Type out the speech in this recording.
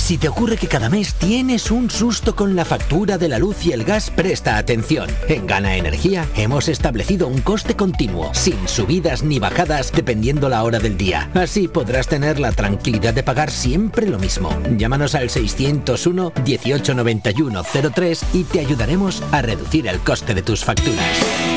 Si te ocurre que cada mes tienes un susto con la factura de la luz y el gas, presta atención. En Gana Energía hemos establecido un coste continuo, sin subidas ni bajadas dependiendo la hora del día. Así podrás tener la tranquilidad de pagar siempre lo mismo. Llámanos al 601 1891 03 y te ayudaremos a reducir el coste de tus facturas.